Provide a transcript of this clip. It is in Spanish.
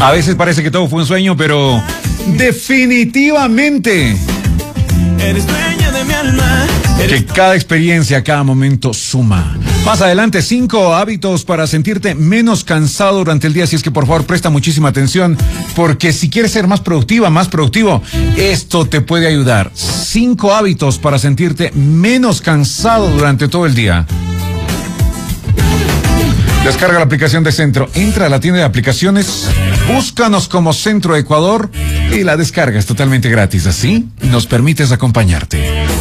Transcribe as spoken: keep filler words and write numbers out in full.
A veces parece que todo fue un sueño, pero definitivamente Eres dueña de mi alma. que cada experiencia, cada momento suma. Más adelante, cinco hábitos para sentirte menos cansado durante el día. Así es que por favor presta muchísima atención, porque si quieres ser más productiva, más productivo, esto te puede ayudar. Cinco hábitos para sentirte menos cansado durante todo el día. Descarga la aplicación de Centro, entra a la tienda de aplicaciones, búscanos como Centro Ecuador y la descarga es totalmente gratis. Así nos permites acompañarte.